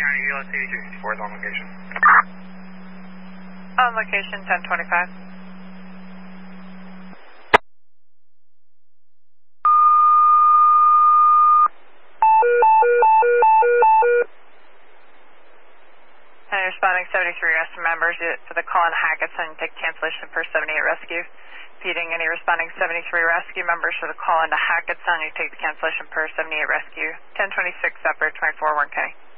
ULC 4 is on location. On location 1025. And responding 73 rescue members to the call in Hackettson, take cancellation for 78 rescue. Repeating, any responding 73 rescue members for the call into Hackettson, you take the cancellation per 78 rescue. 1026 upper 24 Warren County.